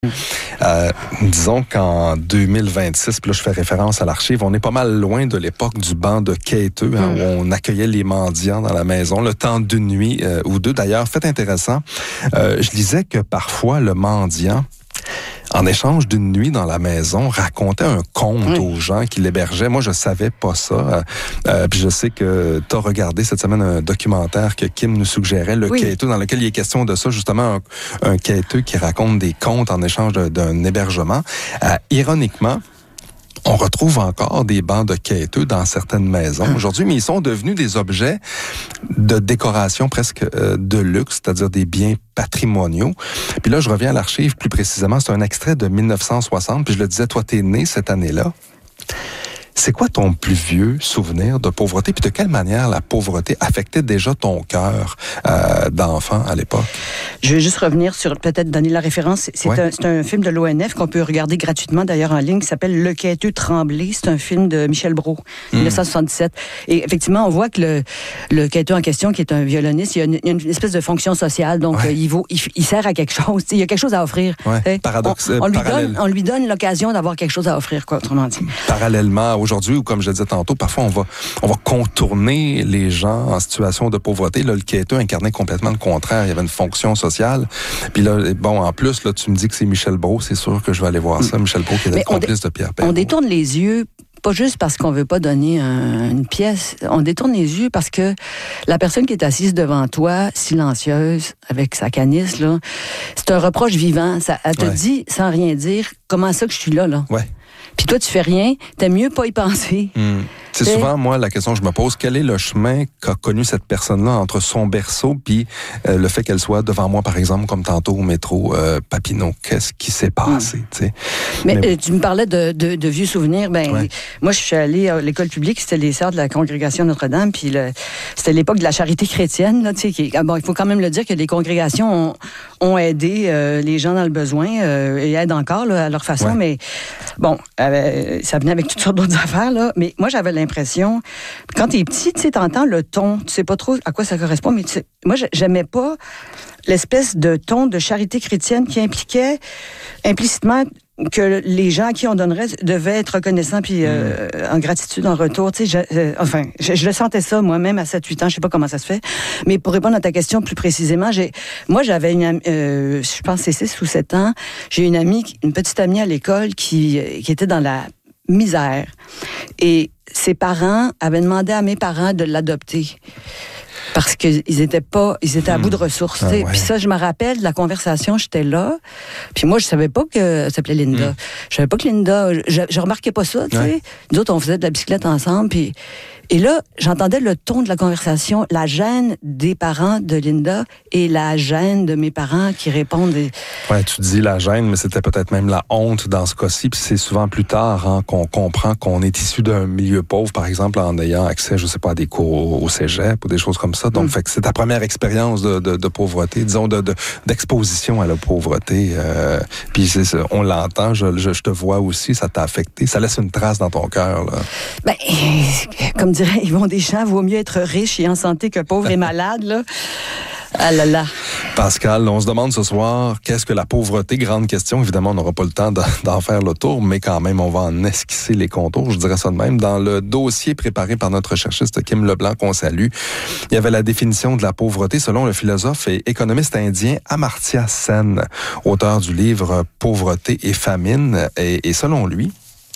Disons qu'en 2026, puis là je fais référence à l'archive, on est pas mal loin de l'époque du banc de quêteux, où on accueillait les mendiants dans la maison, le temps d'une nuit ou deux. D'ailleurs, fait intéressant, je lisais que parfois le mendiant, en échange d'une nuit dans la maison, racontait un conte aux gens qui l'hébergeaient. Moi, je savais pas ça. Puis je sais que tu as regardé cette semaine un documentaire que Kim nous suggérait, Le quêteux, dans lequel il est question de ça, justement, un quêteux qui raconte des contes en échange d'un hébergement. Ironiquement, on retrouve encore des bancs de quêteux dans certaines maisons aujourd'hui, mais ils sont devenus des objets de décoration presque de luxe, c'est-à-dire des biens patrimoniaux. Puis là, je reviens à l'archive plus précisément. C'est un extrait de 1960, puis je le disais, toi, t'es né cette année-là. C'est quoi ton plus vieux souvenir de pauvreté? Puis de quelle manière la pauvreté affectait déjà ton cœur d'enfant à l'époque? Je vais juste revenir sur, peut-être donner la référence. C'est un film de l'ONF qu'on peut regarder gratuitement d'ailleurs en ligne qui s'appelle Le quêteux tremblé. C'est un film de Michel Brault, 1977. Et effectivement, on voit que le quêteux en question, qui est un violoniste, il y a une espèce de fonction sociale. Donc, il sert à quelque chose. Il y a quelque chose à offrir. On lui donne l'occasion d'avoir quelque chose à offrir, quoi, autrement dit. Parallèlement, aujourd'hui, ou comme je le disais tantôt, parfois on va contourner les gens en situation de pauvreté. Là, le quêteux incarnait complètement le contraire. Il y avait une fonction sociale. Puis là, bon, en plus, là, tu me dis que c'est Michel Brault, c'est sûr que je vais aller voir ça. Michel Brault qui est le complice de Pierre Perrault. On détourne les yeux, pas juste parce qu'on veut pas donner une pièce. On détourne les yeux parce que la personne qui est assise devant toi, silencieuse, avec sa canisse, là, c'est un reproche vivant. Elle te dit, sans rien dire, comment ça que je suis là? Ouais. Puis toi, tu fais rien, t'aimes mieux pas y penser. C'est souvent, moi, la question que je me pose, quel est le chemin qu'a connu cette personne-là entre son berceau puis le fait qu'elle soit devant moi, par exemple, comme tantôt au métro Papineau? Qu'est-ce qui s'est passé? Mais tu me parlais de vieux souvenirs. Moi, je suis allée à l'école publique, c'était les sœurs de la congrégation Notre-Dame, puis c'était l'époque de la charité chrétienne. Là, il faut quand même le dire que les congrégations ont aidé les gens dans le besoin et aident encore là, à leur façon, mais bon, ça venait avec toutes sortes d'autres affaires, là. Mais moi, j'avais l'impression, quand t'es petit, tu sais, t'entends le ton, tu sais pas trop à quoi ça correspond, mais moi, j'aimais pas l'espèce de ton de charité chrétienne qui impliquait implicitement que les gens à qui on donnerait devaient être reconnaissants puis en gratitude en retour. Tu sais, je le sentais ça moi-même à 7-8 ans. Je sais pas comment ça se fait. Mais pour répondre à ta question plus précisément, moi, j'avais une amie, je pense que c'est 6 ou 7 ans, j'ai une petite amie à l'école qui était dans la misère. Et ses parents avaient demandé à mes parents de l'adopter. Parce qu'ils étaient à bout de ressources. Puis ça, je me rappelle de la conversation, j'étais là. Puis moi, je savais pas qu'elle s'appelait Linda. Je savais pas que Linda, je remarquais pas ça, tu sais. Nous autres, on faisait de la bicyclette ensemble, et là, j'entendais le ton de la conversation, la gêne des parents de Linda et la gêne de mes parents qui répondent. Ouais, tu dis la gêne, mais c'était peut-être même la honte dans ce cas-ci. Puis c'est souvent plus tard qu'on comprend qu'on est issu d'un milieu pauvre, par exemple, en ayant accès, je sais pas, à des cours au cégep ou des choses comme ça. Donc, fait que c'est ta première expérience de pauvreté, disons, d'exposition à la pauvreté. Puis c'est ça, on l'entend, je te vois aussi, ça t'a affecté. Ça laisse une trace dans ton cœur, là. Comme dirait Yvon Deschamps, vaut mieux être riche et en santé que pauvre et malade, là. Ah là là. Pascal, on se demande ce soir, qu'est-ce que la pauvreté? Grande question. Évidemment, on n'aura pas le temps d'en faire le tour, mais quand même, on va en esquisser les contours, je dirais ça de même. Dans le dossier préparé par notre cherchiste Kim Leblanc, qu'on salue, il y avait la définition de la pauvreté selon le philosophe et économiste indien Amartya Sen, auteur du livre Pauvreté et famine. Et selon lui,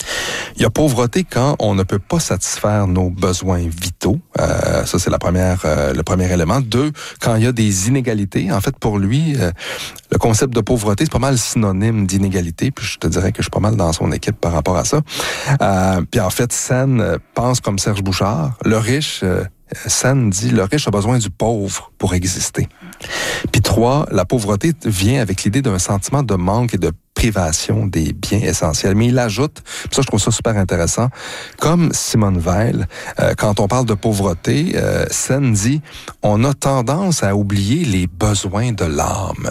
il y a pauvreté quand on ne peut pas satisfaire nos besoins vitaux. Ça, c'est le premier élément. 2, quand il y a des inégalités. En fait, pour lui, le concept de pauvreté, c'est pas mal synonyme d'inégalité. Puis je te dirais que je suis pas mal dans son équipe par rapport à ça. Puis en fait, Sen pense comme Serge Bouchard. Le riche... Sen dit, le riche a besoin du pauvre pour exister. Puis 3, la pauvreté vient avec l'idée d'un sentiment de manque et de privation des biens essentiels. Mais il ajoute, ça je trouve ça super intéressant, comme Simone Weil, quand on parle de pauvreté, Sen dit, on a tendance à oublier les besoins de l'âme.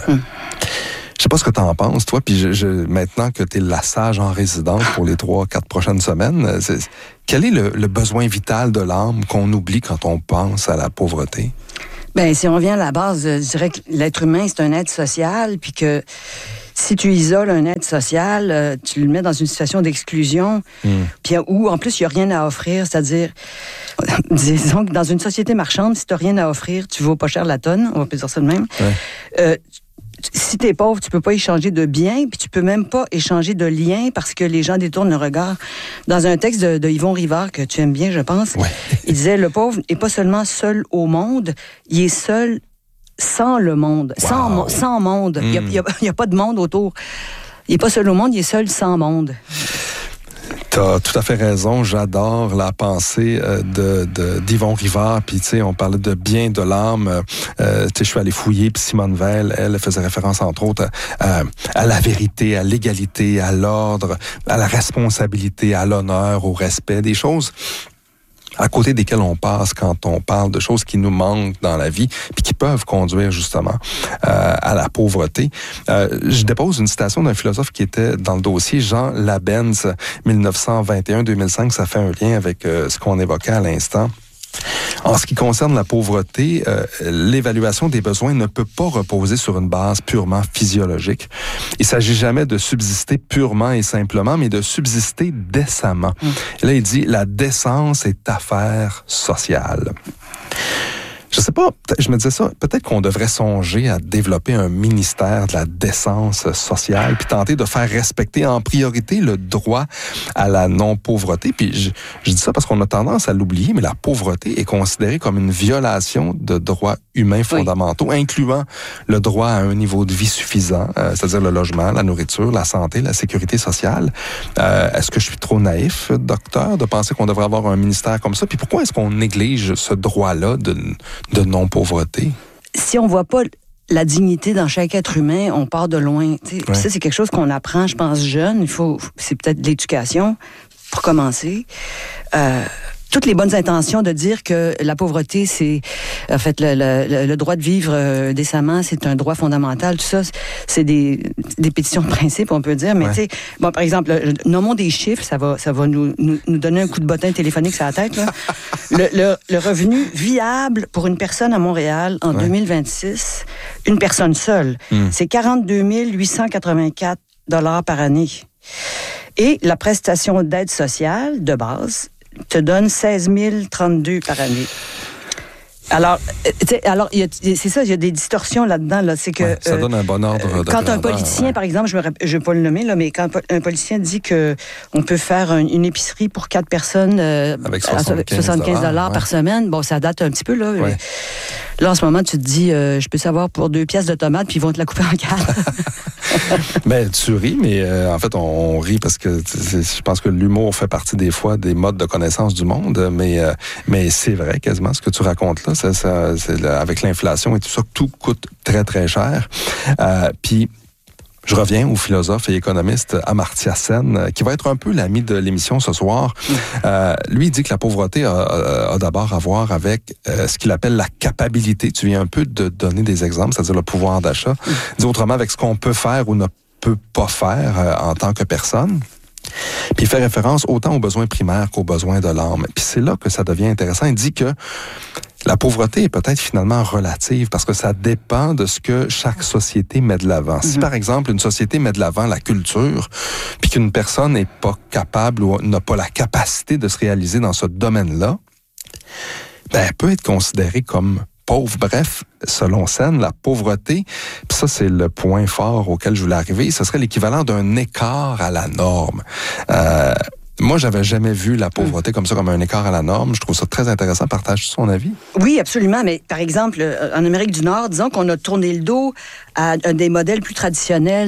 Je sais pas ce que tu en penses, toi, puis maintenant que tu es la sage en résidence pour les 3-4 prochaines semaines, quel est le besoin vital de l'âme qu'on oublie quand on pense à la pauvreté? Si on revient à la base, je dirais que l'être humain, c'est un être social, puis que Si tu isoles un aide social, tu le mets dans une situation d'exclusion, puis où en plus il n'y a rien à offrir, c'est-à-dire, disons que dans une société marchande, si tu n'as rien à offrir, tu vaux pas cher la tonne, on va plus dire ça de même. Si t'es pauvre, tu peux pas échanger de biens, puis tu peux même pas échanger de liens parce que les gens détournent le regard. Dans un texte de Yvon Rivard, que tu aimes bien, je pense, il disait, le pauvre n'est pas seulement seul au monde, il est seul sans le monde, sans monde. Il y a pas de monde autour. Il n'est pas seul au monde, il est seul sans monde. T'as tout à fait raison. J'adore la pensée d'Yvon Rivard. Puis, tu sais, on parlait de bien de l'âme. Tu sais, je suis allé fouiller. Puis Simone Veil, elle faisait référence, entre autres, à la vérité, à l'égalité, à l'ordre, à la responsabilité, à l'honneur, au respect. Des choses à côté desquelles on passe quand on parle de choses qui nous manquent dans la vie, puis qui peuvent conduire justement à la pauvreté. Je dépose une citation d'un philosophe qui était dans le dossier, Jean Labens, 1921-2005. Ça fait un lien avec ce qu'on évoquait à l'instant. En ce qui concerne la pauvreté, l'évaluation des besoins ne peut pas reposer sur une base purement physiologique. Il ne s'agit jamais de subsister purement et simplement, mais de subsister décemment. Et là, il dit, la décence est affaire sociale. Je sais pas, je me disais ça, peut-être qu'on devrait songer à développer un ministère de la décence sociale, puis tenter de faire respecter en priorité le droit à la non-pauvreté. Puis je dis ça parce qu'on a tendance à l'oublier, mais la pauvreté est considérée comme une violation de droits humains fondamentaux, incluant le droit à un niveau de vie suffisant, c'est-à-dire le logement, la nourriture, la santé, la sécurité sociale. Est-ce que je suis trop naïf, docteur, de penser qu'on devrait avoir un ministère comme ça? Puis pourquoi est-ce qu'on néglige ce droit-là de non-pauvreté? Si on voit pas la dignité dans chaque être humain, on part de loin. Ça, c'est quelque chose qu'on apprend, je pense, jeune. C'est peut-être de l'éducation, pour commencer. Toutes les bonnes intentions de dire que la pauvreté, c'est en fait le droit de vivre décemment, c'est un droit fondamental. Tout ça, c'est des pétitions de principe, on peut dire. Mais tu sais, bon, par exemple, nommons des chiffres, ça va nous donner un coup de bottin téléphonique sur la tête. Là. le revenu viable pour une personne à Montréal en 2026, une personne seule, c'est 42 884 $ par année. Et la prestation d'aide sociale de base te donne 16 032 par année. Alors, c'est ça, il y a des distorsions là-dedans. Là. C'est que, ça donne un bon ordre de quand grandeur, un politicien, par exemple, je ne vais pas le nommer, là, mais quand un politicien dit qu'on peut faire une épicerie pour 4 personnes avec 75 $ par semaine, bon, ça date un petit peu. Là, là en ce moment, tu te dis, je peux savoir pour 2 pièces de tomates, puis ils vont te la couper en 4. Ben, tu ris, mais en fait, on rit parce que je pense que l'humour fait partie des fois des modes de connaissance du monde, mais c'est vrai quasiment ce que tu racontes là. Avec l'inflation et tout ça, tout coûte très, très cher. Puis, je reviens au philosophe et économiste Amartya Sen, qui va être un peu l'ami de l'émission ce soir. Lui, il dit que la pauvreté a d'abord à voir avec ce qu'il appelle la capacité. Tu viens un peu de donner des exemples, c'est-à-dire le pouvoir d'achat. Dit autrement, avec ce qu'on peut faire ou ne peut pas faire en tant que personne. Puis il fait référence autant aux besoins primaires qu'aux besoins de l'âme. Puis c'est là que ça devient intéressant. Il dit que la pauvreté est peut-être finalement relative parce que ça dépend de ce que chaque société met de l'avant. Si par exemple une société met de l'avant la culture, puis qu'une personne n'est pas capable ou n'a pas la capacité de se réaliser dans ce domaine-là, ben elle peut être considérée comme pauvre. Bref, selon Sen, la pauvreté, puis ça c'est le point fort auquel je voulais arriver, ce serait l'équivalent d'un écart à la norme. Moi, j'avais jamais vu la pauvreté comme ça, comme un écart à la norme. Je trouve ça très intéressant. Partage-tu son avis? Oui, absolument. Mais par exemple, en Amérique du Nord, disons qu'on a tourné le dos à des modèles plus traditionnels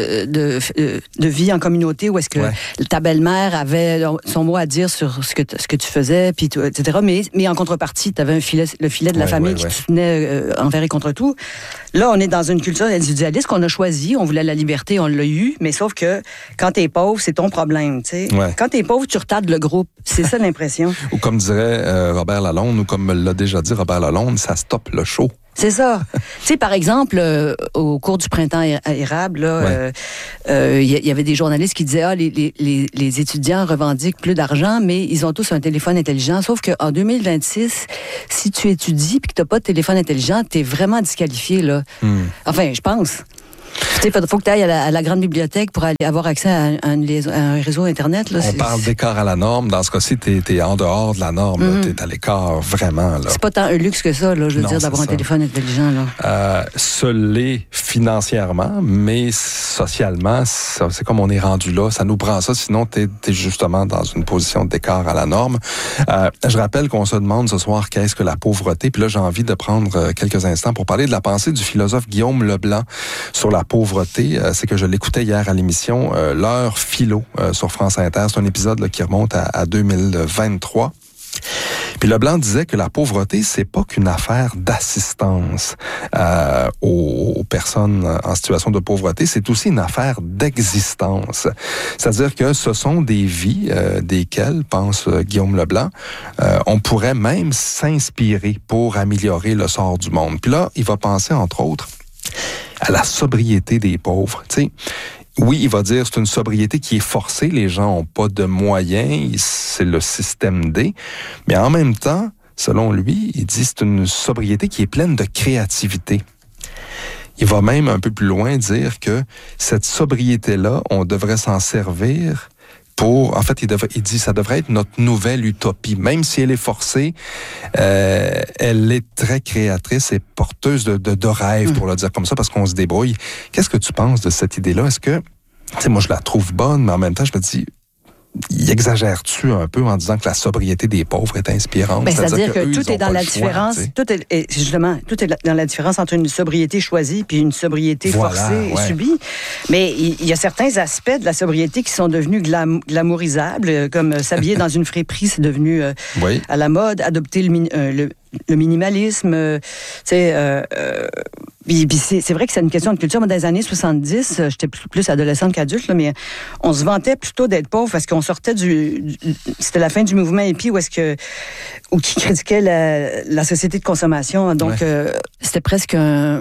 de vie en communauté, où est-ce que ta belle-mère avait son mot à dire sur ce que tu faisais, puis etc. Mais en contrepartie, tu avais le filet de la famille qui te tenait envers et contre tout. Là, on est dans une culture individualiste qu'on a choisie. On voulait la liberté, on l'a eu. Mais sauf que quand t'es pauvre, c'est ton problème, tu sais. Quand t'es pauvre, tu retardes le groupe. C'est ça l'impression. Ou comme dirait Robert Lalonde, ou comme l'a déjà dit Robert Lalonde, ça stoppe le show. C'est ça. Tu sais, par exemple, au cours du printemps érable, il y avait des journalistes qui disaient les étudiants revendiquent plus d'argent, mais ils ont tous un téléphone intelligent. Sauf qu'en 2026, si tu étudies et que tu n'as pas de téléphone intelligent, tu es vraiment disqualifié, là. Enfin, je pense. Tu sais, faut que tu ailles à la grande bibliothèque pour aller avoir accès à un réseau Internet. Là. On parle d'écart à la norme. Dans ce cas-ci, t'es en dehors de la norme. T'es à l'écart, vraiment. Là. C'est pas tant un luxe que ça, là, je veux dire, d'avoir un téléphone intelligent. Ce l'est financièrement, mais socialement, c'est comme on est rendu là. Ça nous prend ça, sinon t'es justement dans une position d'écart à la norme. Je rappelle qu'on se demande ce soir qu'est-ce que la pauvreté. Puis là, j'ai envie de prendre quelques instants pour parler de la pensée du philosophe Guillaume Leblanc sur la pauvreté. C'est que je l'écoutais hier à l'émission L'heure philo sur France Inter. C'est un épisode là, qui remonte à 2023. Puis Leblanc disait que la pauvreté, c'est pas qu'une affaire d'assistance aux personnes en situation de pauvreté, c'est aussi une affaire d'existence. C'est-à-dire que ce sont des vies desquelles, pense Guillaume Leblanc, on pourrait même s'inspirer pour améliorer le sort du monde. Puis là, il va penser, entre autres, à la sobriété des pauvres. Tu sais, oui, il va dire c'est une sobriété qui est forcée, les gens n'ont pas de moyens, c'est le système D, mais en même temps, selon lui, il dit c'est une sobriété qui est pleine de créativité. Il va même un peu plus loin dire que cette sobriété-là, on devrait s'en servir en fait, il dit ça devrait être notre nouvelle utopie. Même si elle est forcée, elle est très créatrice et porteuse de rêves, pour le dire comme ça, parce qu'on se débrouille. Qu'est-ce que tu penses de cette idée-là? Est-ce que, tu sais, moi, je la trouve bonne, mais en même temps, je me dis, y exagères-tu un peu en disant que la sobriété des pauvres est inspirante? Ben, c'est-à-dire que tout est dans la différence. Tout est dans la différence entre une sobriété choisie puis une sobriété forcée et subie. Mais il y a certains aspects de la sobriété qui sont devenus glamourisables, comme s'habiller dans une friperie, c'est devenu à la mode, adopter le minimalisme, c'est vrai que c'est une question de culture. Moi, dans les années 70, j'étais plus adolescente qu'adulte, là, mais on se vantait plutôt d'être pauvre parce qu'on sortait c'était la fin du mouvement hippie ou qui critiquait la société de consommation. Donc, c'était presque une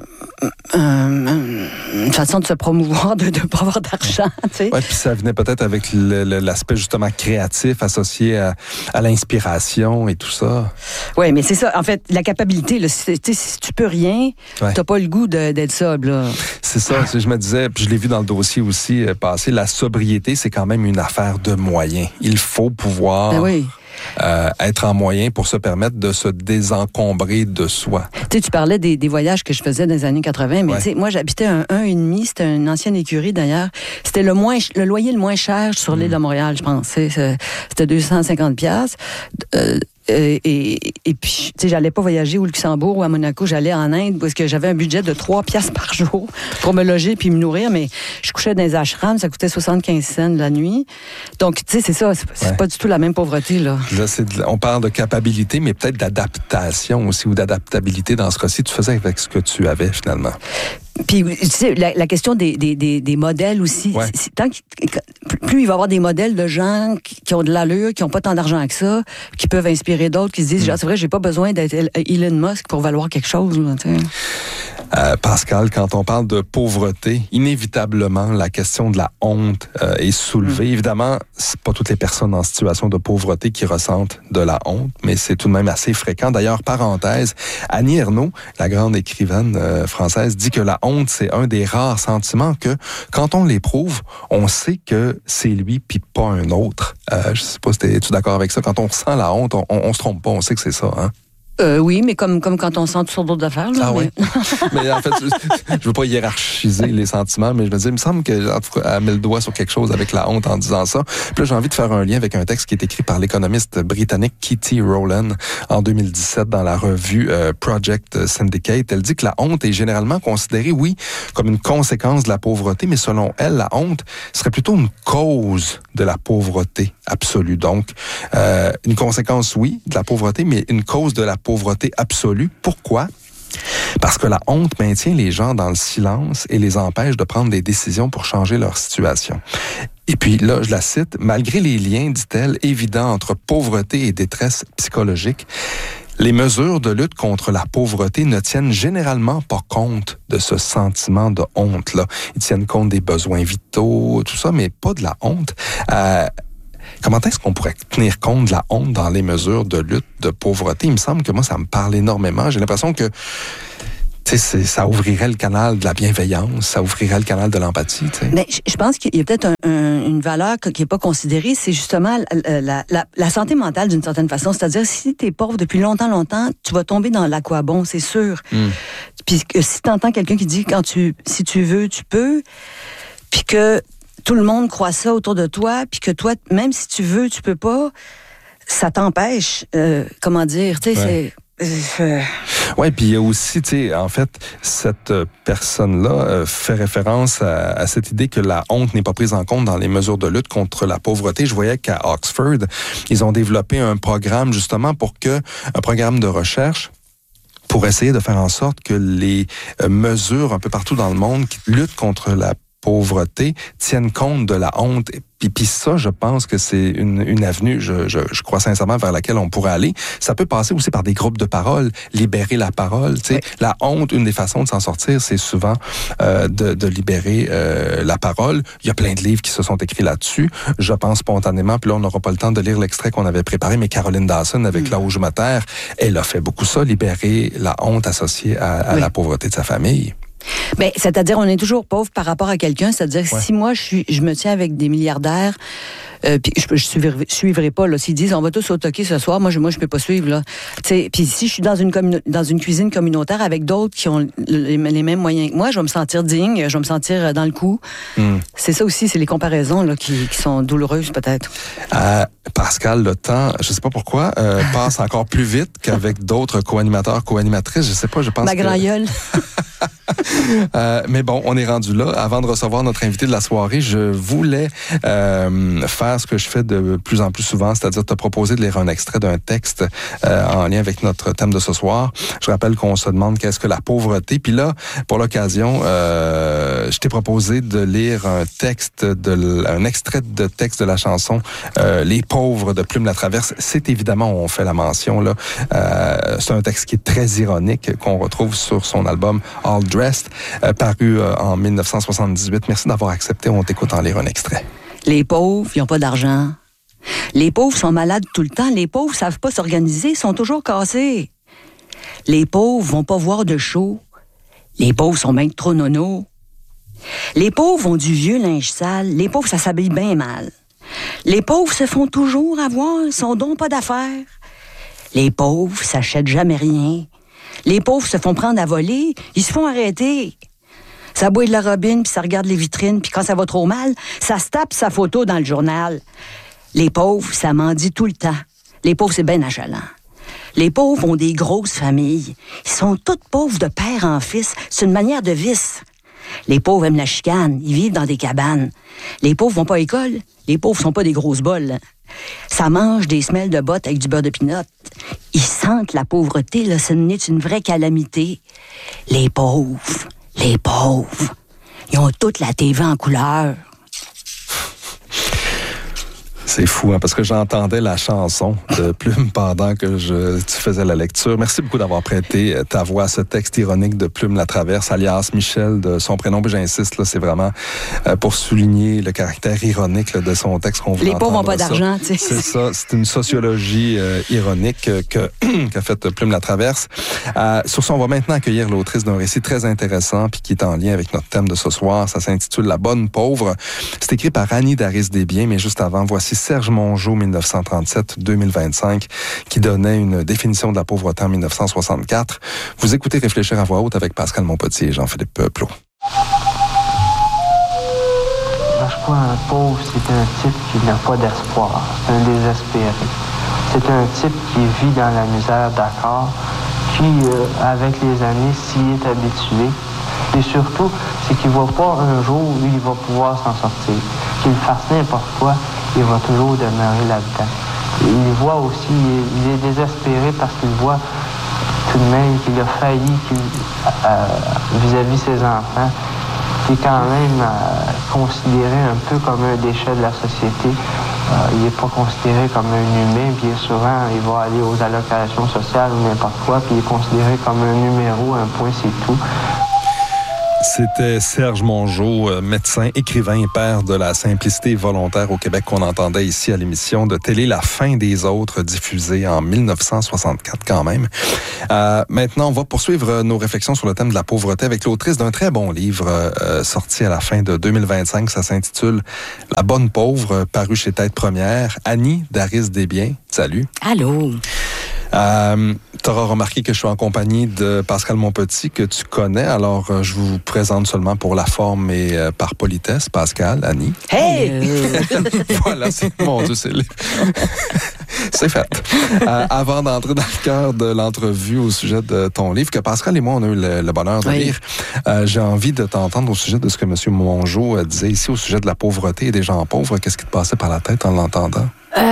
façon de se promouvoir, de ne pas avoir d'argent. Oui, puis ça venait peut-être avec l'aspect justement créatif associé à l'inspiration et tout ça. Oui, mais c'est ça. En fait, la capacité, là, si tu peux rien, t'as pas le goût d'être sobre, là. C'est ça. Je me disais, puis je l'ai vu dans le dossier aussi passé, la sobriété, c'est quand même une affaire de moyens. Il faut pouvoir... être en moyen pour se permettre de se désencombrer de soi. Tu sais, tu parlais des voyages que je faisais dans les années 80, mais tu sais, moi, j'habitais un 1,5, c'était une ancienne écurie d'ailleurs. C'était le loyer le moins cher sur l'île de Montréal, je pense. C'était 250$. Et puis, tu sais, j'allais pas voyager au Luxembourg ou à Monaco, j'allais en Inde parce que j'avais un budget de 3$ par jour pour me loger puis me nourrir, mais je couchais dans les ashrams, ça coûtait 75 cents la nuit. Donc, tu sais, c'est ça, c'est pas du tout la même pauvreté, là. Là, on parle de capacité, mais peut-être d'adaptation aussi, ou d'adaptabilité dans ce cas-ci. Tu faisais avec ce que tu avais, finalement. Puis, tu sais, la question des modèles aussi, plus il va y avoir des modèles de gens qui ont de l'allure, qui n'ont pas tant d'argent que ça, qui peuvent inspirer d'autres, qui se disent, c'est vrai, j'ai pas besoin d'être Elon Musk pour valoir quelque chose. Là, Pascal, quand on parle de pauvreté, inévitablement, la question de la honte est soulevée. Évidemment, c'est pas toutes les personnes en situation de pauvreté qui ressentent de la honte, mais c'est tout de même assez fréquent. D'ailleurs, parenthèse, Annie Ernaux, la grande écrivaine française, dit que la honte, c'est un des rares sentiments que, quand on l'éprouve, on sait que c'est lui puis pas un autre. Je sais pas si es-tu d'accord avec ça? Quand on ressent la honte, on se trompe pas, on sait que c'est ça, hein? Oui, mais comme quand on sent toutes sortes d'autres affaires. Là, ah oui. Mais en fait, je veux pas hiérarchiser les sentiments, mais je me dis, il me semble qu'elle met le doigt sur quelque chose avec la honte en disant ça. Puis là, j'ai envie de faire un lien avec un texte qui est écrit par l'économiste britannique Kitty Rowland en 2017 dans la revue Project Syndicate. Elle dit que la honte est généralement considérée, oui, comme une conséquence de la pauvreté, mais selon elle, la honte serait plutôt une cause de la pauvreté absolue. Donc, une conséquence, oui, de la pauvreté, mais une cause de la pauvreté absolue. Pourquoi? Parce que la honte maintient les gens dans le silence et les empêche de prendre des décisions pour changer leur situation. Et puis là, je la cite, malgré les liens, dit-elle, évidents entre pauvreté et détresse psychologique, les mesures de lutte contre la pauvreté ne tiennent généralement pas compte de ce sentiment de honte-là. Ils tiennent compte des besoins vitaux, tout ça, mais pas de la honte. Comment est-ce qu'on pourrait tenir compte de la honte dans les mesures de lutte de pauvreté? Il me semble que moi, ça me parle énormément. J'ai l'impression que ça ouvrirait le canal de la bienveillance, ça ouvrirait le canal de l'empathie. Mais je pense qu'il y a peut-être une valeur qui n'est pas considérée, c'est justement la santé mentale d'une certaine façon. C'est-à-dire, si tu es pauvre depuis longtemps, tu vas tomber dans l'aquabon, c'est sûr. Puis que si tu entends quelqu'un qui dit si tu veux, tu peux, puis que tout le monde croit ça autour de toi, puis que toi, même si tu veux, tu peux pas, ça t'empêche, comment dire, tu sais, Oui, puis il y a aussi, en fait, cette personne-là fait référence à cette idée que la honte n'est pas prise en compte dans les mesures de lutte contre la pauvreté. Je voyais qu'à Oxford, ils ont développé un programme justement un programme de recherche pour essayer de faire en sorte que les mesures un peu partout dans le monde qui luttent contre la pauvreté tiennent compte de la honte. Puis ça, je pense que c'est une avenue, je crois sincèrement, vers laquelle on pourrait aller. Ça peut passer aussi par des groupes de parole, libérer la parole. Oui. La honte, une des façons de s'en sortir, c'est souvent de libérer la parole. Il y a plein de livres qui se sont écrits là-dessus. Je pense spontanément, puis là, on n'aura pas le temps de lire l'extrait qu'on avait préparé, mais Caroline Dawson, avec Là où je me terre, elle a fait beaucoup ça, libérer la honte associée à la pauvreté de sa famille. Ben, c'est-à-dire, on est toujours pauvre par rapport à quelqu'un. C'est-à-dire, si moi, je me tiens avec des milliardaires, puis je suivrai pas, là. S'ils disent, on va tous au toquer ce soir, moi, je peux pas suivre, là. Puis si je suis dans une cuisine communautaire avec d'autres qui ont les mêmes moyens que moi, je vais me sentir digne, je vais me sentir dans le coup. C'est ça aussi, c'est les comparaisons, là, qui sont douloureuses, peut-être. Pascal, le temps, je sais pas pourquoi, passe encore plus vite qu'avec d'autres co-animateurs, co-animatrices. Je sais pas, je pense Ma grand-gueule. Mais bon, on est rendu là. Avant de recevoir notre invité de la soirée, je voulais faire ce que je fais de plus en plus souvent, c'est-à-dire te proposer de lire un extrait d'un texte en lien avec notre thème de ce soir. Je rappelle qu'on se demande qu'est-ce que la pauvreté. Puis là, pour l'occasion, je t'ai proposé de lire un extrait de texte de la chanson Les pauvres de Plume la Traverse. C'est évidemment, on fait la mention, là. C'est un texte qui est très ironique, qu'on retrouve sur son album All Dressed, paru en 1978. Merci d'avoir accepté. On t'écoute en lire un extrait. Les pauvres, ils n'ont pas d'argent. Les pauvres sont malades tout le temps. Les pauvres savent pas s'organiser, sont toujours cassés. Les pauvres vont pas voir de show. Les pauvres sont bien trop nono. Les pauvres ont du vieux linge sale. Les pauvres, ça s'habille bien mal. Les pauvres se font toujours avoir, sont donc pas d'affaires. Les pauvres s'achètent jamais rien. Les pauvres se font prendre à voler, ils se font arrêter. Ça boit de la robine, puis ça regarde les vitrines, puis quand ça va trop mal, ça se tape sa photo dans le journal. Les pauvres, ça mendie tout le temps. Les pauvres, c'est bien achalant. Les pauvres ont des grosses familles. Ils sont tous pauvres de père en fils. C'est une manière de vice. Les pauvres aiment la chicane. Ils vivent dans des cabanes. Les pauvres vont pas à l'école. Les pauvres sont pas des grosses bols. Ça mange des semelles de bottes avec du beurre de pinot. Ils sentent la pauvreté, là, ce n'est une vraie calamité. Les pauvres, ils ont toute la TV en couleur. C'est fou, hein, parce que j'entendais la chanson de Plume pendant que tu faisais la lecture. Merci beaucoup d'avoir prêté ta voix à ce texte ironique de Plume la Traverse, alias Michel, de son prénom. J'insiste, là, c'est vraiment pour souligner le caractère ironique là, de son texte qu'on voulait entendre. Les pauvres n'ont pas d'argent, tu sais. C'est ça, c'est une sociologie ironique qu'a faite Plume la Traverse. Sur ça, on va maintenant accueillir l'autrice d'un récit très intéressant puis qui est en lien avec notre thème de ce soir. Ça s'intitule La bonne pauvre. C'est écrit par Annie Daris-Desbiens, mais juste avant, voici Serge Mongeau, 1937-2025, qui donnait une définition de la pauvreté en 1964. Vous écoutez Réfléchir à voix haute avec Pascal Monpetit et Jean-Philippe Plot. Je crois un pauvre, c'est un type qui n'a pas d'espoir, c'est un désespéré. C'est un type qui vit dans la misère, d'accord, qui, avec les années, s'y est habitué. Et surtout, c'est qu'il ne voit pas un jour où il va pouvoir s'en sortir. Qu'il fasse n'importe quoi, il va toujours demeurer là-dedans. Il voit aussi, il est désespéré parce qu'il voit tout de même qu'il a failli vis-à-vis ses enfants. Il est quand même considéré un peu comme un déchet de la société. Il n'est pas considéré comme un humain. Bien souvent, il va aller aux allocations sociales ou n'importe quoi, puis il est considéré comme un numéro, un point, c'est tout. C'était Serge Mongeau, médecin, écrivain et père de la simplicité volontaire au Québec qu'on entendait ici à l'émission de télé La fin des autres, diffusée en 1964 quand même. Maintenant, on va poursuivre nos réflexions sur le thème de la pauvreté avec l'autrice d'un très bon livre sorti à la fin de 2025. Ça s'intitule La bonne pauvre, paru chez Tête Première. Annie Daris-Desbiens, salut. Allô. Tu auras remarqué que je suis en compagnie de Pascal Monpetit, que tu connais. Alors, je vous présente seulement pour la forme et par politesse. Pascal, Annie. Hey! Voilà, mon Dieu, c'est c'est fait. Avant d'entrer dans le cœur de l'entrevue au sujet de ton livre, que Pascal et moi, on a eu le bonheur de lire, j'ai envie de t'entendre au sujet de ce que M. Mongeau disait ici au sujet de la pauvreté et des gens pauvres. Qu'est-ce qui te passait par la tête en l'entendant?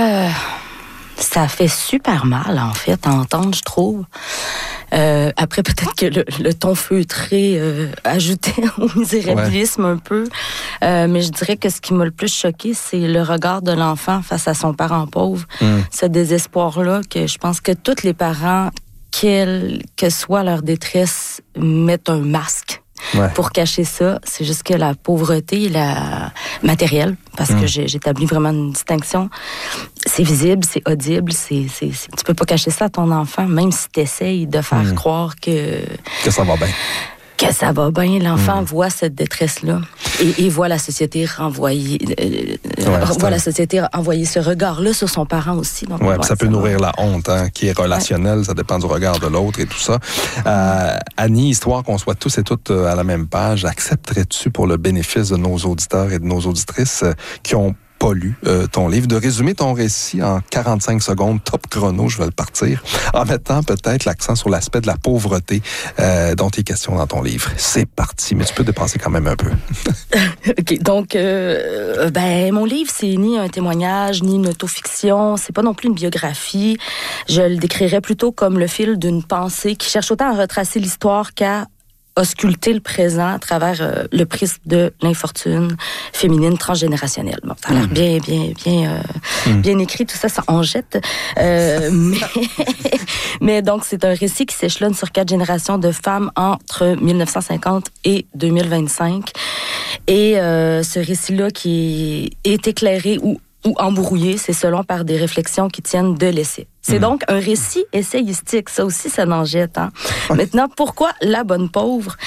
Ça fait super mal, en fait, à entendre, je trouve. Après, peut-être que le ton feutré ajoutait au misérabilisme un peu. Mais je dirais que ce qui m'a le plus choqué, c'est le regard de l'enfant face à son parent pauvre. Ce désespoir-là que je pense que tous les parents, quelle que soit leur détresse, mettent un masque. Pour cacher ça. C'est juste que la pauvreté, la matérielle, parce que j'établis vraiment une distinction, c'est visible, c'est audible, tu peux pas cacher ça à ton enfant, même si tu essayes de faire croire que ça va bien. Que ça va bien, l'enfant voit cette détresse-là et voit la société renvoyer, la société envoyer ce regard-là sur son parent aussi. Donc, ça peut nourrir la honte, qui est relationnelle, ça dépend du regard de l'autre et tout ça. Annie, histoire qu'on soit tous et toutes à la même page, accepterais-tu pour le bénéfice de nos auditeurs et de nos auditrices qui ont pas lu ton livre, de résumer ton récit en 45 secondes, top chrono, je vais le partir, en mettant peut-être l'accent sur l'aspect de la pauvreté dont il est question dans ton livre. C'est parti, mais tu peux dépasser quand même un peu. OK, donc, mon livre, c'est ni un témoignage, ni une autofiction, c'est pas non plus une biographie. Je le décrirais plutôt comme le fil d'une pensée qui cherche autant à retracer l'histoire qu'à ausculter le présent à travers le prisme de l'infortune féminine transgénérationnelle. Bon, ça a l'air bien écrit, tout ça en jette. Mais donc, c'est un récit qui s'échelonne sur 4 générations de femmes entre 1950 et 2025. Et ce récit-là qui est éclairé ou embrouillé, c'est selon par des réflexions qui tiennent de l'essai. C'est donc un récit essayistique. Ça aussi, ça n'en jette. Maintenant, pourquoi La bonne pauvre?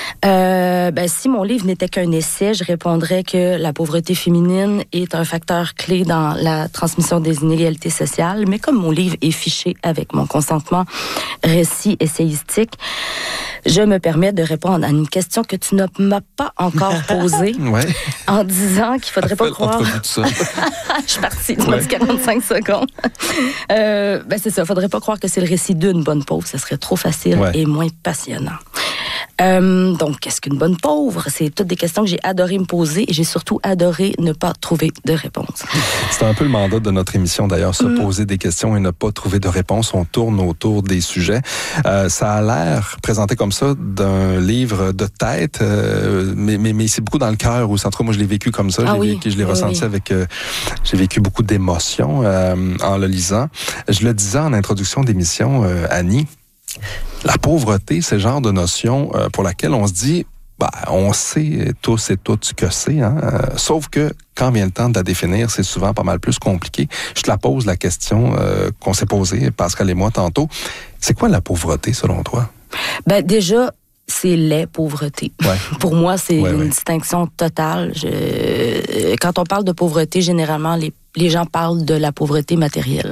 Si mon livre n'était qu'un essai, je répondrais que la pauvreté féminine est un facteur clé dans la transmission des inégalités sociales. Mais comme mon livre est fiché avec mon consentement récit essayistique, je me permets de répondre à une question que tu ne m'as pas encore posée en disant qu'il faudrait pas croire... Je suis partie, tu m'as dit 45 secondes. C'est ça, faudrait pas croire que c'est le récit d'une bonne pauvre, ce serait trop facile et moins passionnant. Donc, qu'est-ce qu'une bonne pauvre? C'est toutes des questions que j'ai adoré me poser et j'ai surtout adoré ne pas trouver de réponse. C'est un peu le mandat de notre émission, d'ailleurs, se poser des questions et ne pas trouver de réponse. On tourne autour des sujets. Ça a l'air présenté comme ça d'un livre de tête, mais c'est beaucoup dans le cœur. En tout cas, moi, je l'ai vécu comme ça. Je l'ai ressenti avec... j'ai vécu beaucoup d'émotions en le lisant. Je le disais en introduction d'émission, Annie, la pauvreté, c'est le genre de notion pour laquelle on se dit, on sait tous et toutes ce que c'est, sauf que quand vient le temps de la définir, c'est souvent pas mal plus compliqué. Je te la pose, la question qu'on s'est posée, Pascal et moi, tantôt. C'est quoi la pauvreté, selon toi? Déjà, c'est les pauvretés. Pour moi, c'est une distinction totale. Quand on parle de pauvreté, généralement, les gens parlent de la pauvreté matérielle.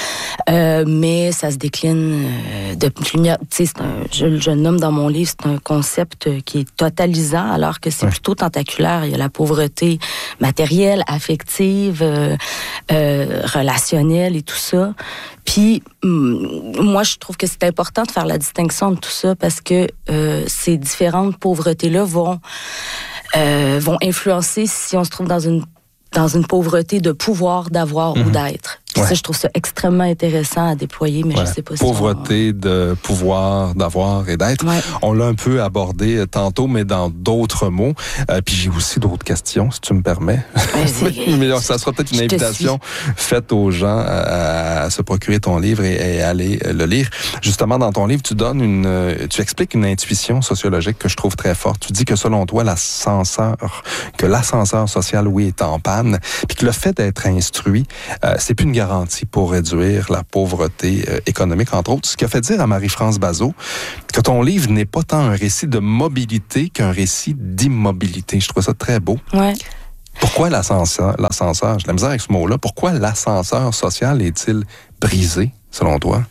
Mais ça se décline de plusieurs... Je le nomme dans mon livre, c'est un concept qui est totalisant, alors que c'est plutôt tentaculaire. Il y a la pauvreté matérielle, affective, relationnelle et tout ça. Puis, moi, je trouve que c'est important de faire la distinction entre tout ça parce que ces différentes pauvretés-là vont influencer si on se trouve dans une pauvreté de pouvoir, d'avoir ou d'être. Puis ça, je trouve ça extrêmement intéressant à déployer, mais je sais pas si pauvreté de pouvoir, d'avoir et d'être. Ouais. On l'a un peu abordé tantôt, mais dans d'autres mots. Puis j'ai aussi d'autres questions, si tu me permets. Mais ça sera peut-être une invitation faite aux gens à se procurer ton livre et aller le lire. Justement, dans ton livre, tu expliques une intuition sociologique que je trouve très forte. Tu dis que selon toi, l'ascenseur social, oui, est en panne, puis que le fait d'être instruit, c'est plus une garantie pour réduire la pauvreté économique, entre autres. Ce qui a fait dire à Marie-France Bazot que ton livre n'est pas tant un récit de mobilité qu'un récit d'immobilité. Je trouve ça très beau. Ouais. Pourquoi l'ascenseur, j'ai de la misère avec ce mot-là, pourquoi l'ascenseur social est-il brisé, selon toi?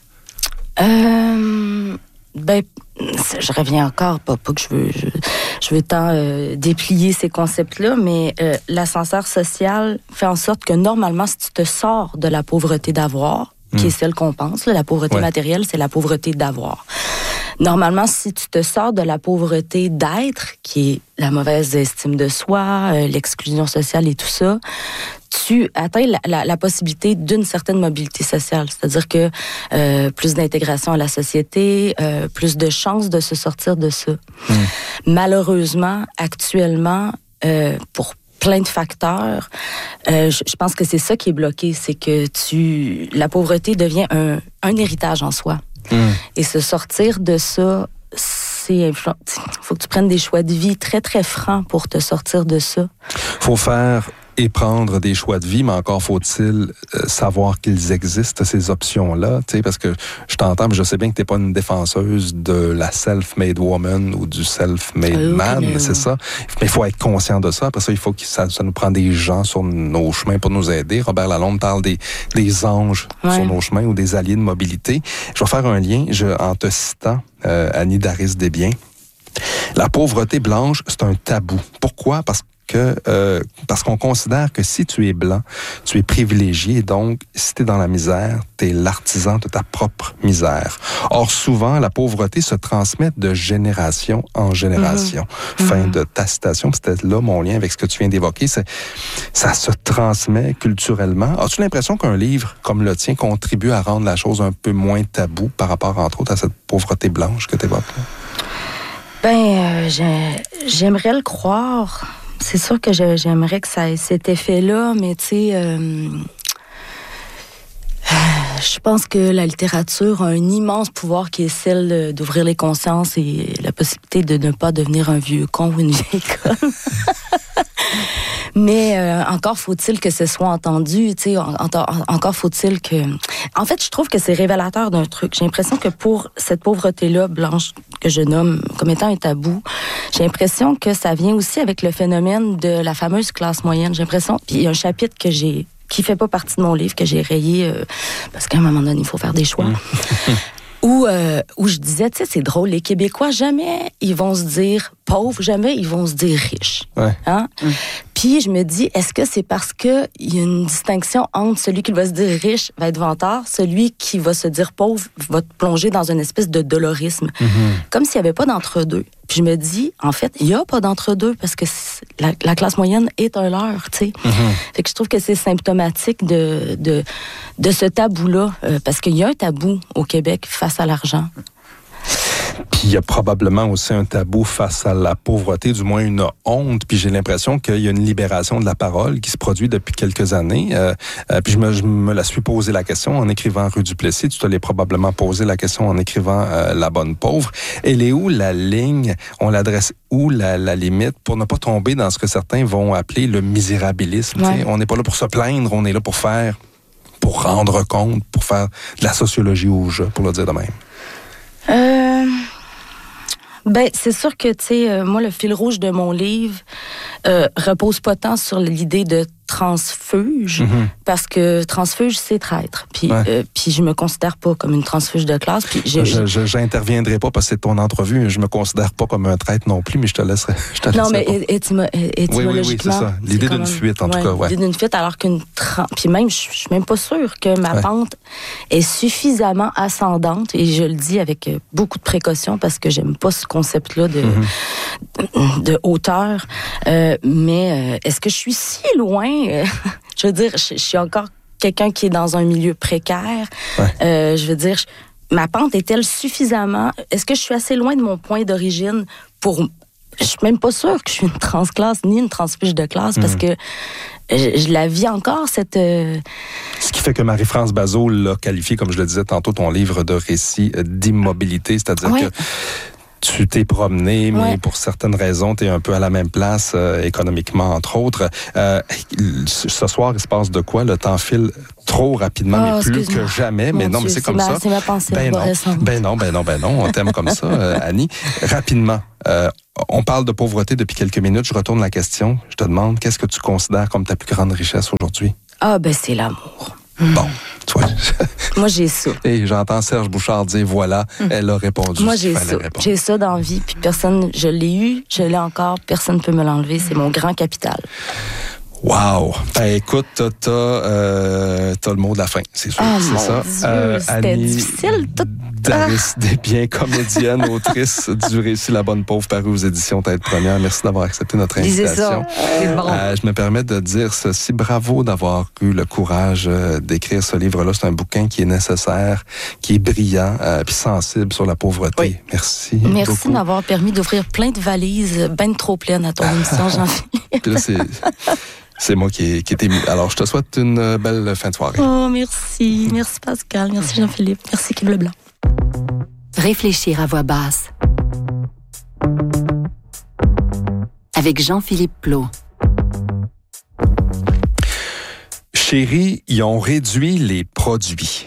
Je reviens encore, pas que je veux tant déplier ces concepts-là, mais l'ascenseur social fait en sorte que normalement, si tu te sors de la pauvreté d'avoir, qui est celle qu'on pense, là, la pauvreté matérielle, c'est la pauvreté d'avoir. Normalement, si tu te sors de la pauvreté d'être, qui est la mauvaise estime de soi, l'exclusion sociale et tout ça, tu atteins la possibilité d'une certaine mobilité sociale. C'est-à-dire que plus d'intégration à la société, plus de chances de se sortir de ça. Malheureusement, actuellement, pour plein de facteurs, je pense que c'est ça qui est bloqué, c'est que la pauvreté devient un héritage en soi. Et se sortir de ça, il faut que tu prennes des choix de vie très, très francs pour te sortir de ça. Faut faire et prendre des choix de vie, mais encore faut-il savoir qu'ils existent, ces options-là, tu sais, parce que je t'entends, mais je sais bien que t'es pas une défenseuse de la self-made woman ou du self-made man, c'est ça. Mais il faut être conscient de ça. Après ça, il faut que ça nous prend des gens sur nos chemins pour nous aider. Robert Lalonde parle des anges sur nos chemins ou des alliés de mobilité. Je vais faire un lien en te citant Annie Daris-Desbiens. La pauvreté blanche, c'est un tabou. Pourquoi? Parce qu'on considère que si tu es blanc, tu es privilégié, donc si tu es dans la misère, tu es l'artisan de ta propre misère. Or, souvent, la pauvreté se transmet de génération en génération. Fin de ta citation, puis c'était là mon lien avec ce que tu viens d'évoquer, ça se transmet culturellement. As-tu l'impression qu'un livre comme le tien contribue à rendre la chose un peu moins taboue par rapport, entre autres, à cette pauvreté blanche que tu évoques? J'aimerais le croire. C'est sûr que j'aimerais que ça ait cet effet-là, mais tu sais, je pense que la littérature a un immense pouvoir qui est celle d'ouvrir les consciences et la possibilité de ne pas devenir un vieux con ou une vieille conne. Mais encore faut-il que ce soit entendu, tu sais, encore faut-il que... En fait, je trouve que c'est révélateur d'un truc. J'ai l'impression que pour cette pauvreté-là, blanche, que je nomme comme étant un tabou, j'ai l'impression que ça vient aussi avec le phénomène de la fameuse classe moyenne. J'ai l'impression... Puis il y a un chapitre qui fait pas partie de mon livre, que j'ai rayé, parce qu'à un moment donné, il faut faire des choix. Où je disais, tu sais, c'est drôle, les Québécois, jamais ils vont se dire pauvres, jamais ils vont se dire riches. Hein? Puis je me dis, est-ce que c'est parce que il y a une distinction entre celui qui va se dire riche va être vantard, celui qui va se dire pauvre va te plonger dans une espèce de dolorisme. Comme s'il n'y avait pas d'entre-deux. Puis je me dis, en fait, il n'y a pas d'entre-deux parce que la classe moyenne est un leurre, tu sais. Fait que je trouve que c'est symptomatique de ce tabou-là, parce qu'il y a un tabou au Québec face à l'argent. Puis il y a probablement aussi un tabou face à la pauvreté, du moins une honte. Puis j'ai l'impression qu'il y a une libération de la parole qui se produit depuis quelques années. Puis je me la suis posé la question en écrivant Rue du Plessis. Tu te l'es probablement posé la question en écrivant La Bonne Pauvre. Elle est où la ligne? On l'adresse où la limite pour ne pas tomber dans ce que certains vont appeler le misérabilisme? Ouais. On n'est pas là pour se plaindre, on est là pour rendre compte, pour faire de la sociologie au jeu, pour le dire de même. C'est sûr que, tu sais, moi, le fil rouge de mon livre repose pas tant sur l'idée de transfuge, parce que transfuge, c'est traître. Puis je me considère pas comme une transfuge de classe. Puis j'interviendrai pas parce que c'est ton entrevue. Je me considère pas comme un traître non plus, mais je te laisserai. Non, mais étymologiquement, oui, c'est ça. L'idée d'une fuite, en tout cas. L'idée d'une fuite, alors puis même, je suis même pas sûre que ma pente est suffisamment ascendante, et je le dis avec beaucoup de précaution parce que j'aime pas ce concept-là de hauteur. Mais est-ce que je suis si loin? Je veux dire, je suis encore quelqu'un qui est dans un milieu précaire. Ouais. Je veux dire, ma pente est-elle suffisamment... Est-ce que je suis assez loin de mon point d'origine pour... Je suis même pas sûre que je suis une transclasse ni une transfiche de classe parce que je la vis encore, cette... Ce qui fait que Marie-France Bazot l'a qualifié, comme je le disais tantôt, ton livre de récit d'immobilité, c'est-à-dire que tu t'es promené, mais pour certaines raisons, tu es un peu à la même place économiquement, entre autres. Ce soir, il se passe de quoi? Le temps file trop rapidement, mais plus que jamais. Mais non, mais c'est comme ça. C'est ma pensée. Ben non. On t'aime comme ça, Annie. Rapidement, on parle de pauvreté depuis quelques minutes. Je retourne la question. Je te demande, qu'est-ce que tu considères comme ta plus grande richesse aujourd'hui? C'est l'amour. Bon, toi. Moi, j'ai ça. Et j'entends Serge Bouchard dire, voilà, elle a répondu. Moi, j'ai ça. J'ai ça dans la vie, puis personne, je l'ai eu, je l'ai encore, personne ne peut me l'enlever. C'est mon grand capital. Wow! Ben écoute, t'as le mot de la fin, c'est sûr. C'est ça. C'était Annie difficile. Daris Desbiens, comédienne, autrice du récit La Bonne Pauvre, paru aux éditions Tête Première. Merci d'avoir accepté notre invitation. C'est bon. Je me permets de dire ceci. Bravo d'avoir eu le courage d'écrire ce livre-là. C'est un bouquin qui est nécessaire, qui est brillant, puis sensible sur la pauvreté. Oui. Merci de m'avoir permis d'ouvrir plein de valises ben trop pleines à ton émission, Jean-Philippe. Puis là, c'est moi qui t'ai mis. Alors, je te souhaite une belle fin de soirée. Oh, merci. Merci, Pascal. Merci, Jean-Philippe. Merci, Kim Leblanc. Réfléchir à voix basse. Avec Jean-Philippe Plot. Chérie, ils ont réduit les produits.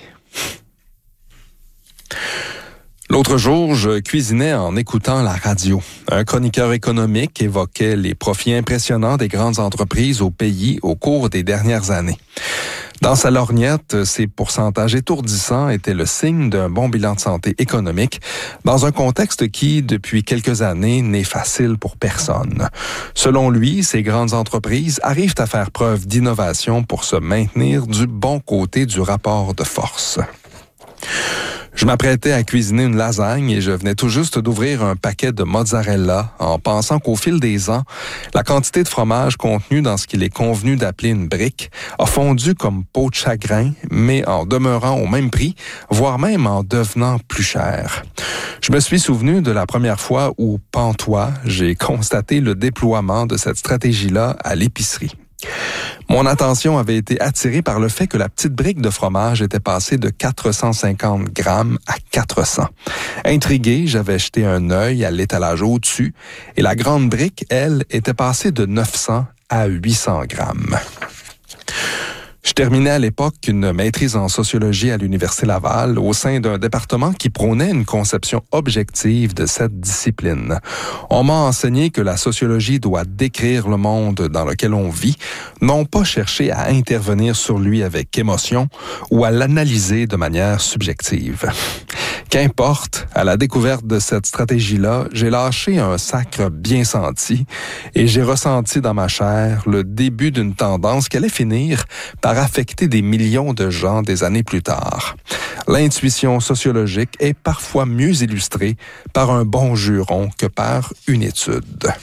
L'autre jour, je cuisinais en écoutant la radio. Un chroniqueur économique évoquait les profits impressionnants des grandes entreprises au pays au cours des dernières années. Dans sa lorgnette, ces pourcentages étourdissants étaient le signe d'un bon bilan de santé économique dans un contexte qui, depuis quelques années, n'est facile pour personne. Selon lui, ces grandes entreprises arrivent à faire preuve d'innovation pour se maintenir du bon côté du rapport de force. Je m'apprêtais à cuisiner une lasagne et je venais tout juste d'ouvrir un paquet de mozzarella en pensant qu'au fil des ans, la quantité de fromage contenue dans ce qu'il est convenu d'appeler une brique a fondu comme peau de chagrin, mais en demeurant au même prix, voire même en devenant plus cher. Je me suis souvenu de la première fois où, pantois, j'ai constaté le déploiement de cette stratégie-là à l'épicerie. Mon attention avait été attirée par le fait que la petite brique de fromage était passée de 450 grammes à 400. Intrigué, j'avais jeté un œil à l'étalage au-dessus et la grande brique, elle, était passée de 900 à 800 grammes. Je terminais à l'époque une maîtrise en sociologie à l'Université Laval au sein d'un département qui prônait une conception objective de cette discipline. On m'a enseigné que la sociologie doit décrire le monde dans lequel on vit, non pas chercher à intervenir sur lui avec émotion ou à l'analyser de manière subjective. Qu'importe, à la découverte de cette stratégie-là, j'ai lâché un sacre bien senti et j'ai ressenti dans ma chair le début d'une tendance qui allait finir par affecter des millions de gens des années plus tard. L'intuition sociologique est parfois mieux illustrée par un bon juron que par une étude.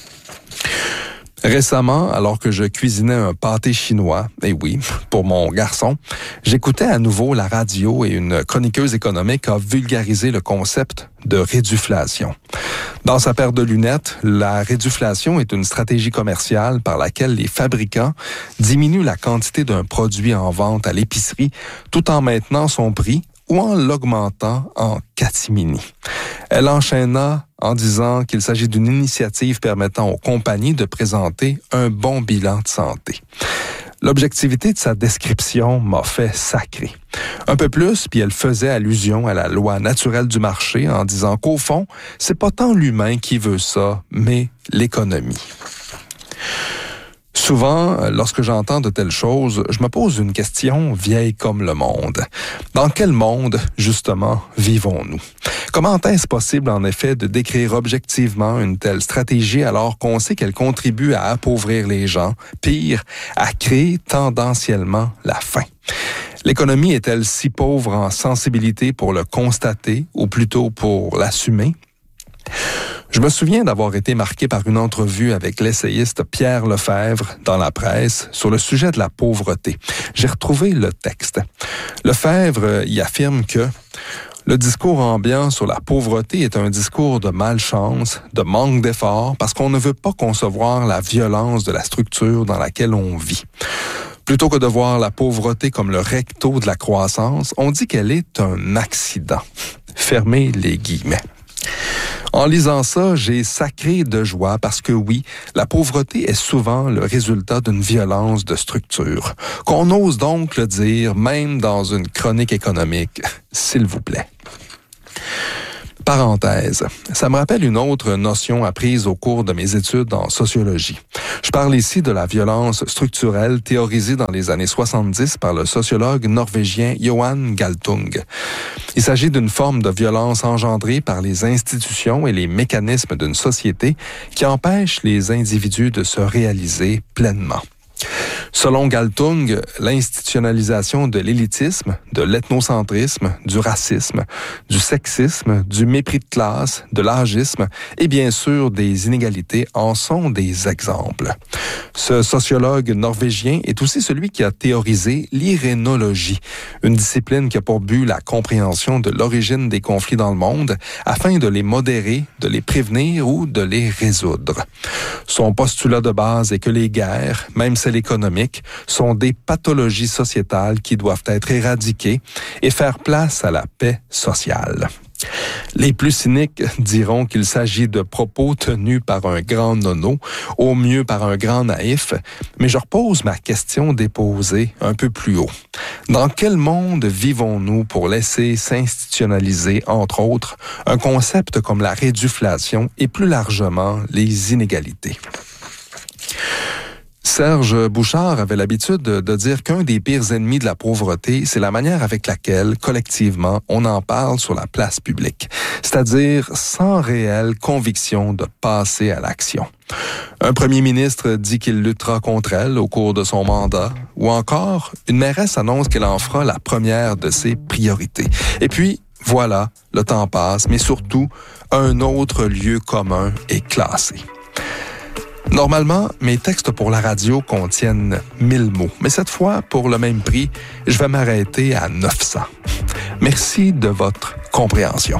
Récemment, alors que je cuisinais un pâté chinois, et oui, pour mon garçon, j'écoutais à nouveau la radio et une chroniqueuse économique a vulgarisé le concept de réduflation. Dans sa paire de lunettes, la réduflation est une stratégie commerciale par laquelle les fabricants diminuent la quantité d'un produit en vente à l'épicerie tout en maintenant son prix ou en l'augmentant en catimini. Elle enchaîna en disant qu'il s'agit d'une initiative permettant aux compagnies de présenter un bon bilan de santé. L'objectivité de sa description m'a fait sacrer. Un peu plus, puis elle faisait allusion à la loi naturelle du marché en disant qu'au fond, c'est pas tant l'humain qui veut ça, mais l'économie. Souvent, lorsque j'entends de telles choses, je me pose une question vieille comme le monde. Dans quel monde, justement, vivons-nous? Comment est-ce possible, en effet, de décrire objectivement une telle stratégie alors qu'on sait qu'elle contribue à appauvrir les gens, pire, à créer tendanciellement la faim? L'économie est-elle si pauvre en sensibilité pour le constater, ou plutôt pour l'assumer? Je me souviens d'avoir été marqué par une entrevue avec l'essayiste Pierre Lefebvre dans la presse sur le sujet de la pauvreté. J'ai retrouvé le texte. Lefebvre y affirme que le discours ambiant sur la pauvreté est un discours de malchance, de manque d'effort, parce qu'on ne veut pas concevoir la violence de la structure dans laquelle on vit. Plutôt que de voir la pauvreté comme le recto de la croissance, on dit qu'elle est un accident. Fermez les guillemets. En lisant ça, j'ai sacré de joie parce que oui, la pauvreté est souvent le résultat d'une violence de structure. Qu'on ose donc le dire, même dans une chronique économique, s'il vous plaît. Parenthèse, ça me rappelle une autre notion apprise au cours de mes études en sociologie. Je parle ici de la violence structurelle théorisée dans les années 70 par le sociologue norvégien Johan Galtung. Il s'agit d'une forme de violence engendrée par les institutions et les mécanismes d'une société qui empêchent les individus de se réaliser pleinement. Selon Galtung, l'institutionnalisation de l'élitisme, de l'ethnocentrisme, du racisme, du sexisme, du mépris de classe, de l'âgisme et bien sûr des inégalités en sont des exemples. Ce sociologue norvégien est aussi celui qui a théorisé l'irénologie, une discipline qui a pour but la compréhension de l'origine des conflits dans le monde afin de les modérer, de les prévenir ou de les résoudre. Son postulat de base est que les guerres, même celles économiques, sont des pathologies sociétales qui doivent être éradiquées et faire place à la paix sociale. Les plus cyniques diront qu'il s'agit de propos tenus par un grand nono, au mieux par un grand naïf, mais je repose ma question déposée un peu plus haut. Dans quel monde vivons-nous pour laisser s'institutionnaliser, entre autres, un concept comme la réduflation et plus largement les inégalités? Serge Bouchard avait l'habitude de dire qu'un des pires ennemis de la pauvreté, c'est la manière avec laquelle, collectivement, on en parle sur la place publique, c'est-à-dire sans réelle conviction de passer à l'action. Un premier ministre dit qu'il luttera contre elle au cours de son mandat, ou encore, une mairesse annonce qu'elle en fera la première de ses priorités. Et puis, voilà, le temps passe, mais surtout, un autre lieu commun est classé. Normalement, mes textes pour la radio contiennent 1000 mots, mais cette fois, pour le même prix, je vais m'arrêter à 900. Merci de votre compréhension.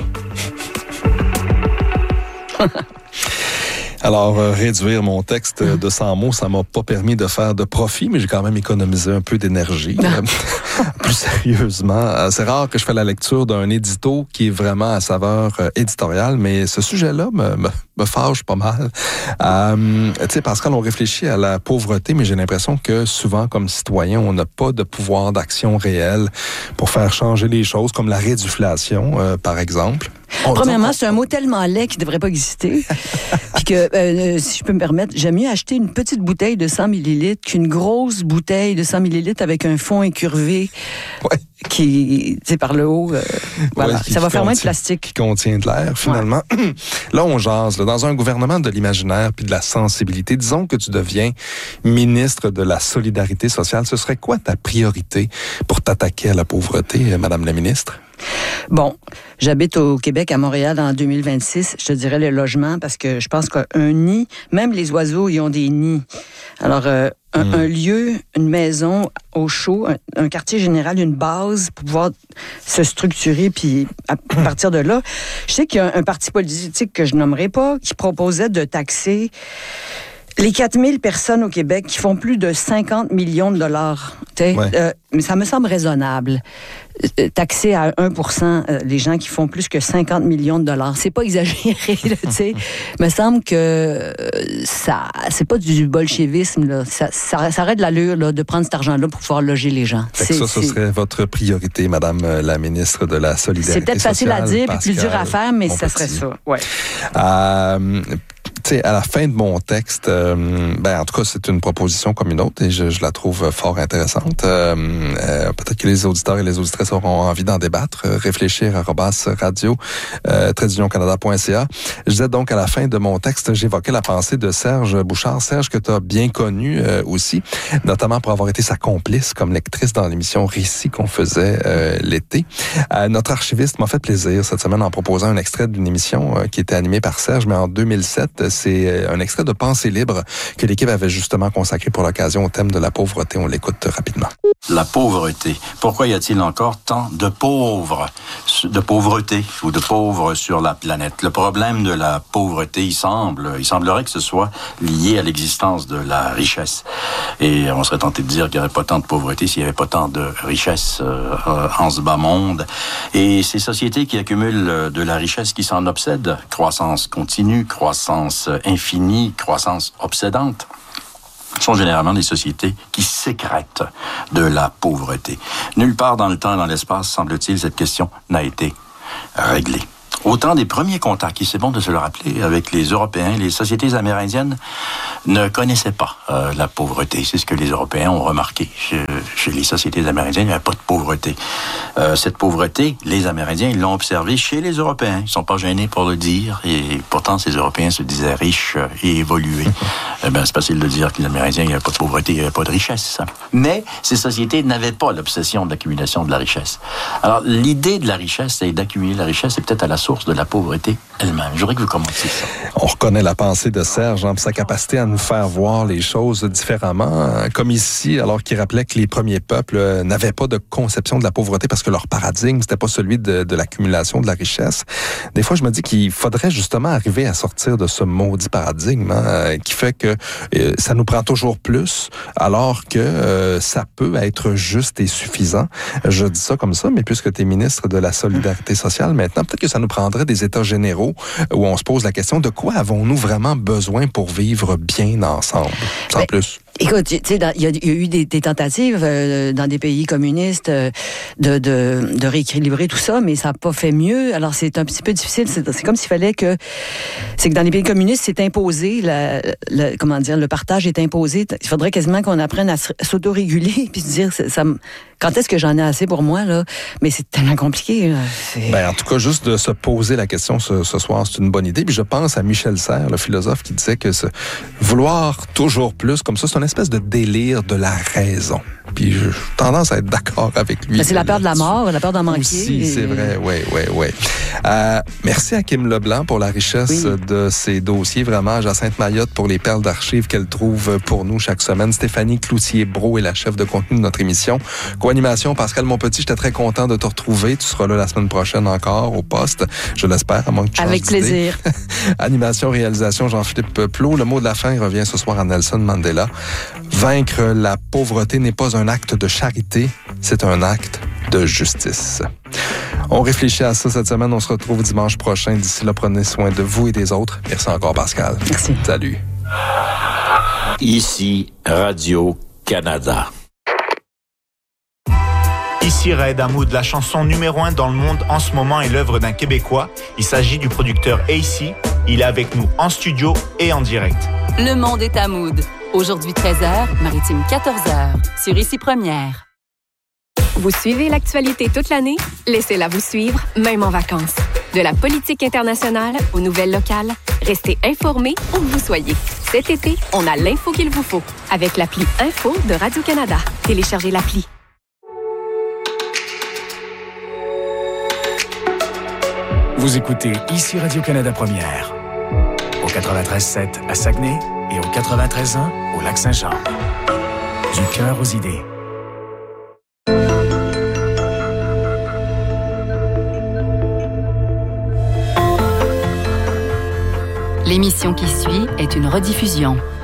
Alors, réduire mon texte de 100 mots, ça m'a pas permis de faire de profit, mais j'ai quand même économisé un peu d'énergie. Plus sérieusement, c'est rare que je fais la lecture d'un édito qui est vraiment à saveur éditoriale, mais ce sujet-là me fâche pas mal. Tu sais, Pascal, on réfléchit à la pauvreté, mais j'ai l'impression que souvent, comme citoyen, on n'a pas de pouvoir d'action réel pour faire changer les choses, comme la réduflation, par exemple. Premièrement, c'est un mot tellement laid qui ne devrait pas exister. Puis que, si je peux me permettre, j'aime mieux acheter une petite bouteille de 100 millilitres qu'une grosse bouteille de 100 millilitres avec un fond incurvé qui, tu sais, par le haut. Voilà, ça va faire moins de plastique. Qui contient de l'air, finalement. Ouais. Là, on jase. Là, dans un gouvernement de l'imaginaire puis de la sensibilité, disons que tu deviens ministre de la solidarité sociale. Ce serait quoi ta priorité pour t'attaquer à la pauvreté, Madame la ministre? Bon, j'habite au Québec, à Montréal, en 2026. Je te dirais le logement, parce que je pense qu'un nid, même les oiseaux, ils ont des nids. Alors, un lieu, une maison au chaud, un quartier général, une base pour pouvoir se structurer, puis à partir de là, je sais qu'il y a un parti politique que je nommerai pas, qui proposait de taxer les 4000 personnes au Québec qui font plus de 50 millions de dollars. Mais ça me semble raisonnable. Taxer à 1% les gens qui font plus que 50 millions de dollars. C'est pas exagéré, tu sais. Il me semble que ça, c'est pas du bolchevisme, là. Ça aurait de l'allure, là, de prendre cet argent-là pour pouvoir loger les gens. Ça serait votre priorité, Madame la ministre de la Solidarité sociale. C'est peut-être facile à dire et plus dur à faire, mais ça serait ça. Ouais. sais, à la fin de mon texte, en tout cas, c'est une proposition comme une autre et je la trouve fort intéressante. Peut-être que les auditeurs et les auditrices auront envie d'en débattre. réfléchir@radio-canada.ca. Je disais donc à la fin de mon texte, j'évoquais la pensée de Serge Bouchard. Serge, que tu as bien connu aussi, notamment pour avoir été sa complice comme lectrice dans l'émission Récit qu'on faisait l'été. Notre archiviste m'a fait plaisir cette semaine en proposant un extrait d'une émission qui était animée par Serge, mais en 2007. C'est un extrait de Pensée libre que l'équipe avait justement consacré pour l'occasion au thème de la pauvreté. On l'écoute rapidement. La pauvreté. Pourquoi y a-t-il encore tant de pauvres, de pauvreté ou de pauvres sur la planète? Le problème de la pauvreté, il semblerait que ce soit lié à l'existence de la richesse. Et on serait tenté de dire qu'il n'y aurait pas tant de pauvreté s'il n'y avait pas tant de richesse en ce bas monde. Et ces sociétés qui accumulent de la richesse qui s'en obsèdent, croissance continue, croissance infinie, croissance obsédante, sont généralement des sociétés qui sécrètent de la pauvreté. Nulle part dans le temps et dans l'espace, semble-t-il, cette question n'a été réglée. Au temps des premiers contacts, c'est bon de se le rappeler, avec les Européens, les sociétés amérindiennes ne connaissaient pas la pauvreté. C'est ce que les Européens ont remarqué. Chez les sociétés amérindiennes, il n'y avait pas de pauvreté. Cette pauvreté, les Amérindiens, ils l'ont observée chez les Européens. Ils ne sont pas gênés pour le dire. Et pourtant, ces Européens se disaient riches et évolués. C'est facile de dire que les Amérindiens, il n'y avait pas de pauvreté, il n'y avait pas de richesse. Mais ces sociétés n'avaient pas l'obsession de l'accumulation de la richesse. Alors, l'idée de la richesse et d'accumuler la richesse, c'est peut-être à la source de la pauvreté elle-même. Je voudrais que vous commentiez ça. On reconnaît la pensée de Serge, sa capacité à nous faire voir les choses différemment, comme ici, alors qu'il rappelait que les premiers peuples n'avaient pas de conception de la pauvreté parce que leur paradigme, c'était pas celui de l'accumulation de la richesse. Des fois, je me dis qu'il faudrait justement arriver à sortir de ce maudit paradigme qui fait que ça nous prend toujours plus, alors que ça peut être juste et suffisant. Je dis ça comme ça, mais puisque tu es ministre de la Solidarité sociale maintenant, peut-être que ça nous prendrait des états généraux où on se pose la question de quoi avons-nous vraiment besoin pour vivre bien ensemble, sans plus. Écoute, tu sais, il y a eu des tentatives dans des pays communistes de rééquilibrer tout ça, mais ça n'a pas fait mieux. Alors, c'est un petit peu difficile. C'est comme s'il fallait que... C'est que dans les pays communistes, c'est imposé, le partage est imposé. Il faudrait quasiment qu'on apprenne à s'autoréguler puis se dire, quand est-ce que j'en ai assez pour moi, là? Mais c'est tellement compliqué, là. En tout cas, juste de se poser la question ce soir, c'est une bonne idée. Puis je pense à Michel Serres, le philosophe, qui disait que vouloir toujours plus, comme ça, c'est une espèce de délire de la raison. Puis j'ai tendance à être d'accord avec lui. Mais c'est la peur de la mort, la peur d'en manquer. Aussi, c'est vrai, oui. Merci à Kim Leblanc pour la richesse de ses dossiers. Vraiment, Jacinthe Mayotte pour les perles d'archives qu'elle trouve pour nous chaque semaine. Stéphanie Cloutier-Brault est la chef de contenu de notre émission. Co-animation, Pascal Monpetit, j'étais très content de te retrouver. Tu seras là la semaine prochaine encore au poste. Je l'espère, à moins que tu changes avec d'idée. plaisir. Animation, réalisation, Jean-Philippe Plot. Le mot de la fin revient ce soir à Nelson Mandela. Vaincre la pauvreté n'est pas un acte de charité, c'est un acte de justice. On réfléchit à ça cette semaine. On se retrouve dimanche prochain. D'ici là, prenez soin de vous et des autres. Merci encore, Pascal. Merci. Salut. Ici, Radio-Canada. Ici Raed Hamoud, la chanson numéro 1 dans le monde en ce moment est l'œuvre d'un Québécois. Il s'agit du producteur AC. Il est avec nous en studio et en direct. Le monde est à Mood. Aujourd'hui 13h, Maritime 14h, sur Ici Première. Vous suivez l'actualité toute l'année? Laissez-la vous suivre, même en vacances. De la politique internationale aux nouvelles locales, restez informés où que vous soyez. Cet été, on a l'info qu'il vous faut avec l'appli Info de Radio-Canada. Téléchargez l'appli. Vous écoutez Ici Radio-Canada Première, au 93.7 à Saguenay et au 93.1 au Lac-Saint-Jean. Du cœur aux idées. L'émission qui suit est une rediffusion.